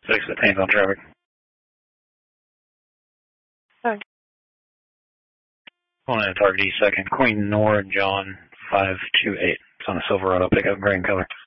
6 detained on traffic. Hi. Going in target E2nd, Queen Nora John 528. It's on a Silverado pickup, gray in color.